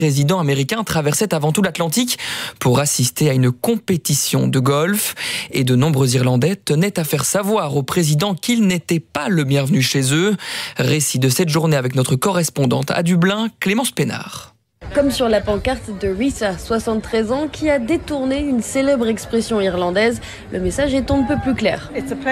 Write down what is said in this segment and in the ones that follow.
Le président américain traversait avant tout l'Atlantique pour assister à une compétition de golf et de nombreux Irlandais tenaient à faire savoir au président qu'il n'était pas le bienvenu chez eux. Récit de cette journée avec notre correspondante à Dublin, Clémence Pénard. Comme sur la pancarte de Risa, 73 ans, qui a détourné une célèbre expression irlandaise. Le message est on ne peut plus clair.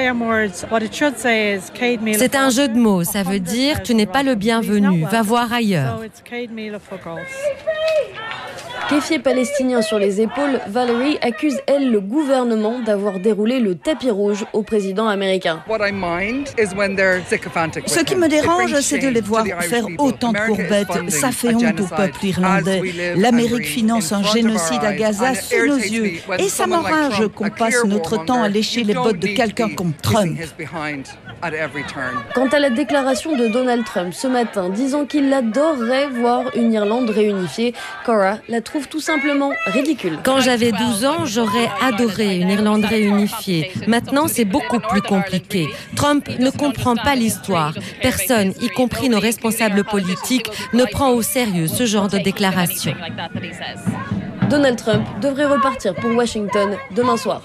C'est un jeu de mots, ça veut dire tu n'es pas le bienvenu, va voir ailleurs. Kéfier palestinien sur les épaules, Valerie accuse, elle, le gouvernement d'avoir déroulé le tapis rouge au président américain. Ce qui me dérange, c'est de les voir faire autant de courbettes. Ça fait honte au peuple irlandais. L'Amérique finance un génocide à Gaza sous nos yeux. Et ça m'enrage qu'on passe notre temps à lécher les bottes de quelqu'un comme Trump. Quant à la déclaration de Donald Trump ce matin, disant qu'il adorerait voir une Irlande réunifiée, Cora la trouve tout simplement ridicule. Quand j'avais 12 ans, j'aurais adoré une Irlande réunifiée. Maintenant, c'est beaucoup plus compliqué. Trump ne comprend pas l'histoire. Personne, y compris nos responsables politiques, ne prend au sérieux ce genre de déclaration. Donald Trump devrait repartir pour Washington demain soir.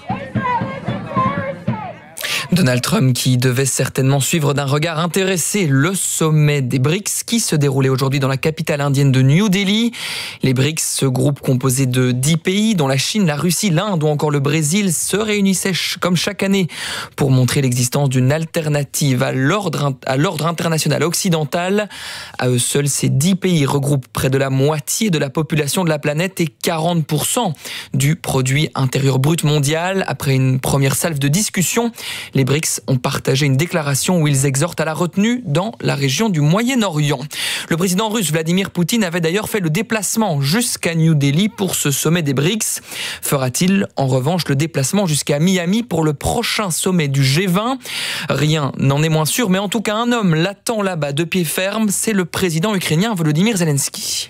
Donald Trump qui devait certainement suivre d'un regard intéressé le sommet des BRICS qui se déroulait aujourd'hui dans la capitale indienne de New Delhi. Les BRICS, ce groupe composé de 10 pays dont la Chine, la Russie, l'Inde ou encore le Brésil se réunissaient comme chaque année pour montrer l'existence d'une alternative à l'ordre international occidental. À eux seuls, ces 10 pays regroupent près de la moitié de la population de la planète et 40% du produit intérieur brut mondial. Après une première salve de discussion, les BRICS ont partagé une déclaration où ils exhortent à la retenue dans la région du Moyen-Orient. Le président russe Vladimir Poutine avait d'ailleurs fait le déplacement jusqu'à New Delhi pour ce sommet des BRICS. Fera-t-il en revanche le déplacement jusqu'à Miami pour le prochain sommet du G20 ? Rien n'en est moins sûr, mais en tout cas un homme l'attend là-bas de pied ferme, c'est le président ukrainien Volodymyr Zelensky.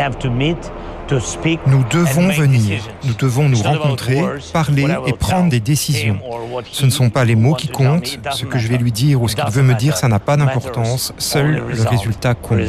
Nous devons venir, nous devons nous rencontrer, parler et prendre des décisions. Ce ne sont pas les mots qui comptent, ce que je vais lui dire ou ce qu'il veut me dire, ça n'a pas d'importance, seul le résultat compte.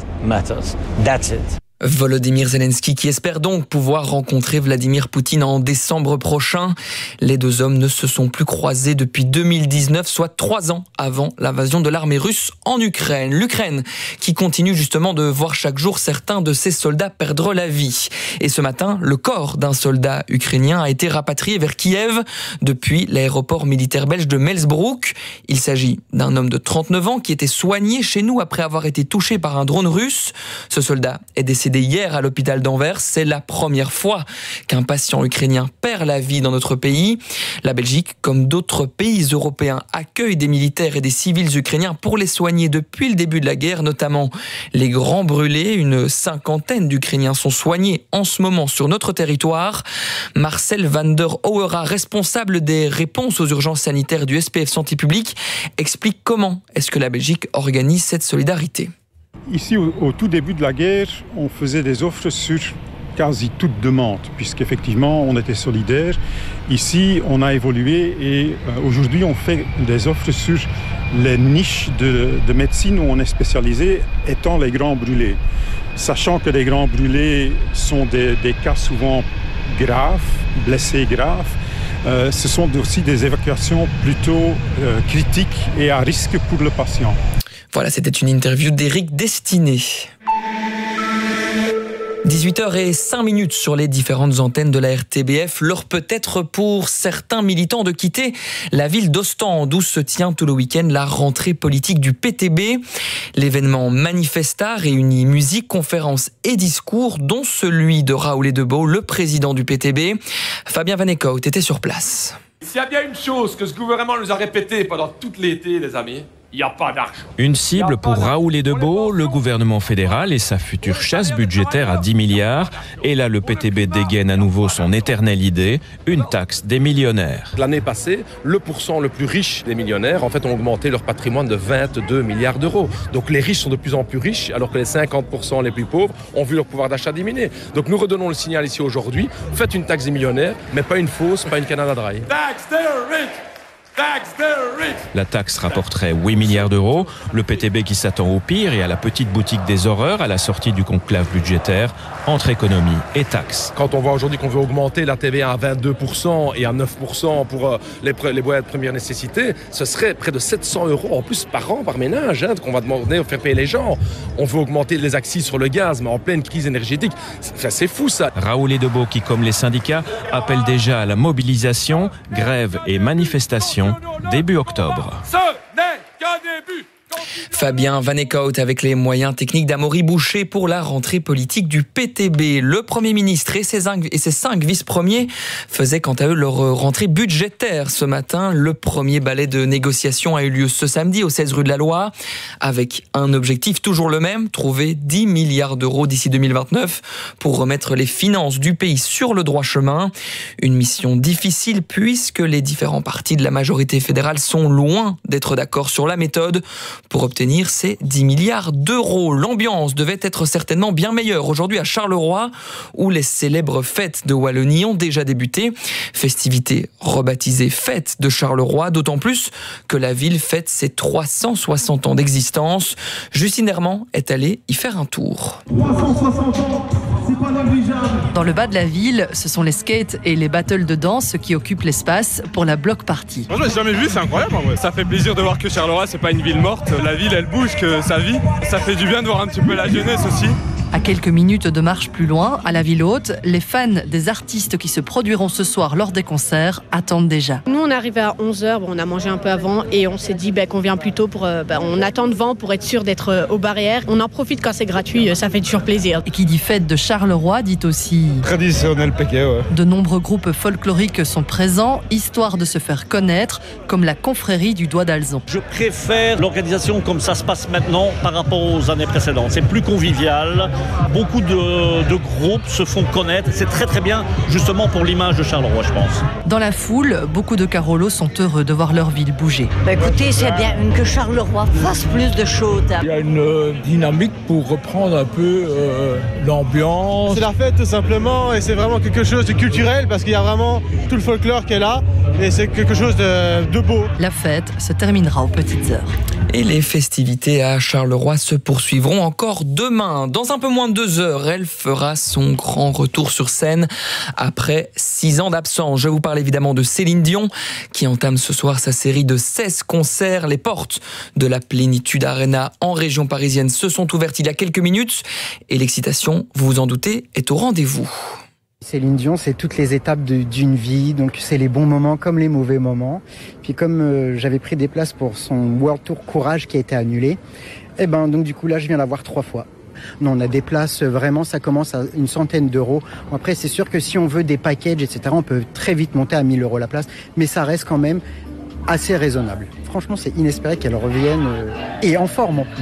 Volodymyr Zelensky qui espère donc pouvoir rencontrer Vladimir Poutine en décembre prochain. Les deux hommes ne se sont plus croisés depuis 2019, soit 3 ans avant l'invasion de l'armée russe en Ukraine. L'Ukraine qui continue justement de voir chaque jour certains de ses soldats perdre la vie. Et ce matin, le corps d'un soldat ukrainien a été rapatrié vers Kiev depuis l'aéroport militaire belge de Melsbrook. Il s'agit d'un homme de 39 ans qui était soigné chez nous après avoir été touché par un drone russe. Ce soldat est décédé hier à l'hôpital d'Anvers. C'est la première fois qu'un patient ukrainien perd la vie dans notre pays. La Belgique, comme d'autres pays européens, accueille des militaires et des civils ukrainiens pour les soigner depuis le début de la guerre, notamment les grands brûlés. Une 50aine d'Ukrainiens sont soignés en ce moment sur notre territoire. Marcel van der Ouwera, responsable des réponses aux urgences sanitaires du SPF Santé publique, explique comment est-ce que la Belgique organise cette solidarité. Ici, au tout début de la guerre, on faisait des offres sur quasi toute demande, puisqu'effectivement, on était solidaires. Ici, on a évolué et aujourd'hui, on fait des offres sur les niches de médecine où on est spécialisé, étant les grands brûlés. Sachant que les grands brûlés sont des cas souvent graves, blessés graves, ce sont aussi des évacuations plutôt critiques et à risque pour le patient. Voilà, c'était une interview d'Éric Destiné. 18h05 sur les différentes antennes de la RTBF. L'heure peut-être pour certains militants de quitter la ville d'Ostende où se tient tout le week-end la rentrée politique du PTB. L'événement Manifesta réunit musique, conférences et discours, dont celui de Raoul Debo, le président du PTB. Fabien Van Eekhout était sur place. S'il y a bien une chose que ce gouvernement nous a répété pendant tout l'été, les amis, il n'y a pas d'argent. Une cible pour Raoul Debo, le gouvernement fédéral et sa future chasse budgétaire à 10 milliards. Et là, le PTB dégaine à nouveau son éternelle idée, une taxe des millionnaires. L'année passée, le pourcent le plus riche des millionnaires, en fait, ont augmenté leur patrimoine de 22 milliards d'euros. Donc les riches sont de plus en plus riches, alors que les 50% les plus pauvres ont vu leur pouvoir d'achat diminuer. Donc nous redonnons le signal ici aujourd'hui, faites une taxe des millionnaires, mais pas une fausse, pas une Canada Dry. Tax the rich! La taxe rapporterait 8 milliards d'euros. Le PTB qui s'attend au pire et à la petite boutique des horreurs à la sortie du conclave budgétaire entre économie et taxes. Quand on voit aujourd'hui qu'on veut augmenter la TVA à 22% et à 9% pour les boîtes de première nécessité, ce serait près de 700 € en plus par an, par ménage, qu'on va demander de faire payer les gens. On veut augmenter les accises sur le gaz, mais en pleine crise énergétique. C'est fou ça. Raoul Edebo qui, comme les syndicats, appelle déjà à la mobilisation, grève et manifestation début octobre. Ce n'est qu'un début. Fabien Van Eekhout avec les moyens techniques d'Amaury Boucher pour la rentrée politique du PTB. Le Premier ministre et ses 5 vice-premiers faisaient quant à eux leur rentrée budgétaire ce matin. Le premier ballet de négociation a eu lieu ce samedi au 16 rue de la Loi avec un objectif toujours le même, trouver 10 milliards d'euros d'ici 2029 pour remettre les finances du pays sur le droit chemin. Une mission difficile puisque les différents partis de la majorité fédérale sont loin d'être d'accord sur la méthode pour obtenir ces 10 milliards d'euros. L'ambiance devait être certainement bien meilleure aujourd'hui à Charleroi, où les célèbres fêtes de Wallonie ont déjà débuté. Festivités rebaptisées Fêtes de Charleroi, d'autant plus que la ville fête ses 360 ans d'existence. Justine Herman est allée y faire un tour. 360 ans, c'est pas négligeable. Dans le bas de la ville, ce sont les skates et les battles de danse qui occupent l'espace pour la block party. Moi je l'ai jamais vu, c'est incroyable en vrai. Ça fait plaisir de voir que Charleroi c'est pas une ville morte. La ville elle bouge, que ça vit. Ça fait du bien de voir un petit peu la jeunesse aussi. À quelques minutes de marche plus loin, à la ville haute, les fans des artistes qui se produiront ce soir lors des concerts attendent déjà. Nous on est arrivé à 11h, on a mangé un peu avant et on s'est dit qu'on vient plus tôt pour on attend devant pour être sûr d'être aux barrières. On en profite quand c'est gratuit, ça fait toujours plaisir. Et qui dit fête de Charleroi dit aussi traditionnel péquet, ouais. De nombreux groupes folkloriques sont présents, histoire de se faire connaître, comme la confrérie du Doigt d'Alzon. Je préfère l'organisation comme ça se passe maintenant par rapport aux années précédentes. C'est plus convivial. Beaucoup de groupes se font connaître. C'est très très bien justement pour l'image de Charleroi, je pense. Dans la foule, beaucoup de Carolos sont heureux de voir leur ville bouger. Écoutez, c'est bien que Charleroi fasse plus de choses. Il y a une dynamique pour reprendre un peu l'ambiance. C'est la fête tout simplement et c'est vraiment quelque chose de culturel parce qu'il y a vraiment tout le folklore qui est là et c'est quelque chose de beau. La fête se terminera aux petites heures. Et les festivités à Charleroi se poursuivront encore demain. Dans un peu moins de 2 heures, elle fera son grand retour sur scène après 6 ans d'absence. Je vous parle évidemment de Céline Dion qui entame ce soir sa série de 16 concerts. Les portes de la Plénitude Arena en région parisienne se sont ouvertes il y a quelques minutes et l'excitation, vous vous en doutez, est au rendez-vous. Céline Dion, c'est toutes les étapes d'une vie, donc c'est les bons moments comme les mauvais moments. Puis comme j'avais pris des places pour son World Tour Courage qui a été annulé, donc du coup là je viens la voir 3 fois. On a des places, vraiment ça commence à une centaine d'euros. Après c'est sûr que si on veut des packages, etc., on peut très vite monter à 1000 € la place, mais ça reste quand même assez raisonnable. Franchement c'est inespéré qu'elle revienne et en forme en plus.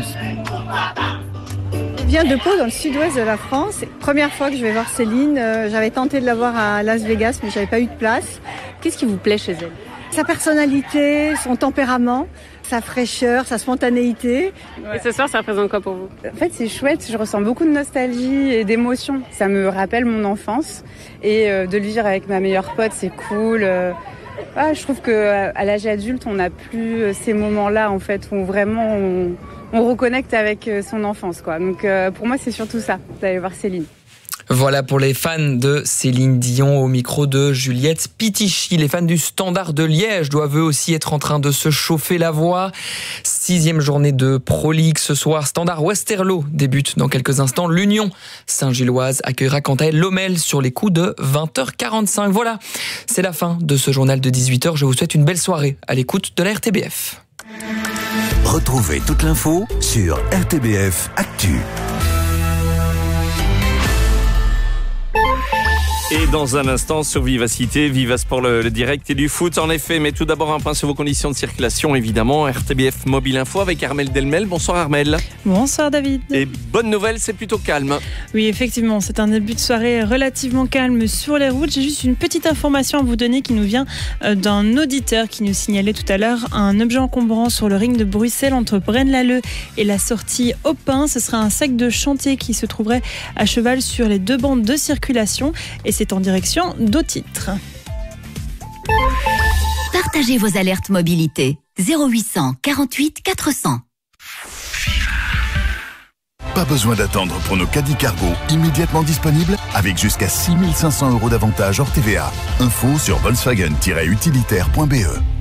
Je viens de Pau, dans le sud-ouest de la France. Première fois que je vais voir Céline. J'avais tenté de la voir à Las Vegas, mais j'avais pas eu de place. Qu'est-ce qui vous plaît chez elle ? Sa personnalité, son tempérament, sa fraîcheur, sa spontanéité. Et ce soir, ça représente quoi pour vous ? En fait, c'est chouette. Je ressens beaucoup de nostalgie et d'émotion. Ça me rappelle mon enfance. Et de le vivre avec ma meilleure pote, c'est cool. Je trouve qu'à l'âge adulte, on n'a plus ces moments-là, en fait, où vraiment on reconnecte avec son enfance, quoi. Donc pour moi, c'est surtout ça, d'aller voir Céline. Voilà pour les fans de Céline Dion au micro de Juliette Pitichy. Les fans du Standard de Liège doivent eux aussi être en train de se chauffer la voix. 6e journée de Pro League ce soir. Standard Westerlo débute dans quelques instants. L'Union Saint-Gilloise accueillera quant à elle Lommel sur les coups de 20h45. Voilà, c'est la fin de ce journal de 18h. Je vous souhaite une belle soirée à l'écoute de la RTBF. Retrouvez toute l'info sur RTBF Actu. Et dans un instant sur Vivacité, Vivasport, le direct et du foot en effet. Mais tout d'abord un point sur vos conditions de circulation évidemment. RTBF Mobile Info avec Armelle Delmel. Bonsoir Armelle. Bonsoir David. Et bonne nouvelle, c'est plutôt calme. Oui effectivement, c'est un début de soirée relativement calme sur les routes. J'ai juste une petite information à vous donner qui nous vient d'un auditeur qui nous signalait tout à l'heure un objet encombrant sur le ring de Bruxelles entre Braine-l'Alleud et la sortie Aupin. Ce sera un sac de chantier qui se trouverait à cheval sur les 2 bandes de circulation et c'est en direction d'Au-Titre. partagez vos alertes mobilité. 0800 48 400. Pas besoin d'attendre pour nos caddies cargo immédiatement disponibles avec jusqu'à 6 500 € d'avantages hors TVA. Info sur volkswagen-utilitaire.be.